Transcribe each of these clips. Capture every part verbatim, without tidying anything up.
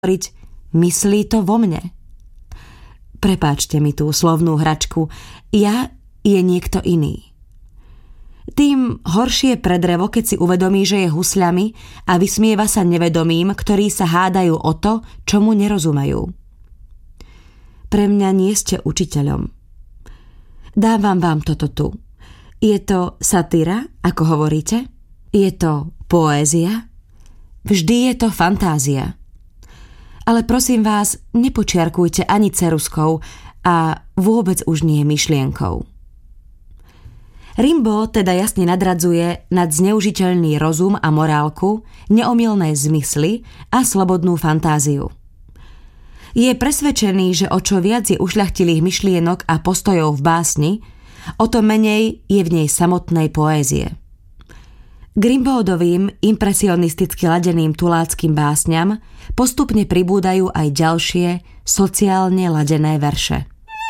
hovoriť, myslí to vo mne. Prepáčte mi tú slovnú hračku, ja je niekto iný. Tým horšie pre drevo, keď si uvedomí, že je husľami a vysmieva sa nevedomým, ktorí sa hádajú o to, čomu nerozumejú. Pre mňa nie ste učiteľom. Dávam vám toto tu. Je to satíra, ako hovoríte? Je to poézia? Vždy je to fantázia. Ale prosím vás, nepočiarkujte ani ceruskou a vôbec už nie myšlienkou. Rimbaud teda jasne nadradzuje nad zneužiteľný rozum a morálku, neomylné zmysly a slobodnú fantáziu. Je presvedčený, že o čo viac je ušľachtilých myšlienok a postojov v básni, o to menej je v nej samotnej poézie. K Rimbaudovým impresionisticky ladeným tuláckym básňam postupne pribúdajú aj ďalšie sociálne ladené verše.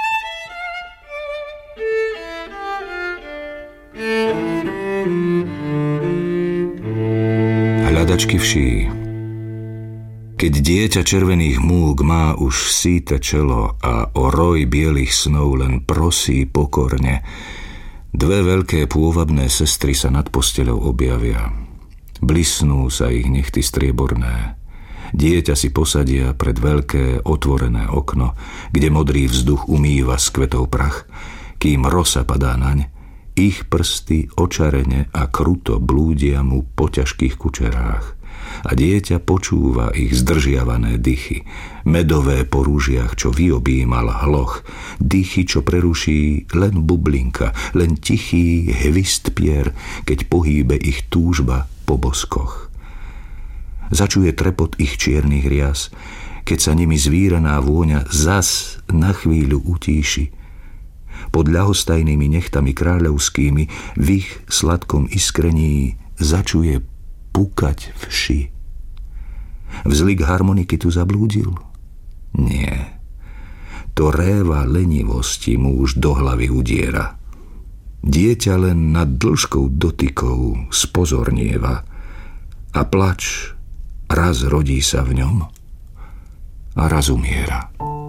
Hľadačky vší. Keď dieťa červených múk má už síte čelo a o roj bielých snov len prosí pokorne, dve veľké pôvabné sestry sa nad posteľou objavia. Blisnú sa ich nechty strieborné. Dieťa si posadia pred veľké otvorené okno, kde modrý vzduch umýva z kvetov prach, kým rosa padá naň. Ich prsty očarene a kruto blúdia mu po ťažkých kučerách. A dieťa počúva ich zdržiavané dychy, medové po rúžiach, čo vyobímal hloch, dychy, čo preruší len bublinka, len tichý hvist pier, keď pohýbe ich túžba po boskoch. Začuje trepot ich čiernych rias, keď sa nimi zvíraná vôňa zas na chvíľu utíši. Pod ľahostajnými nechtami kráľovskými v ich sladkom iskrení začuje pukať vši. Vzlik harmoniky tu zablúdil? Nie. To réva lenivosti mu už do hlavy udiera. Dieťa len nad dĺžkou dotykov spozornieva a plač raz rodí sa v ňom a raz umiera.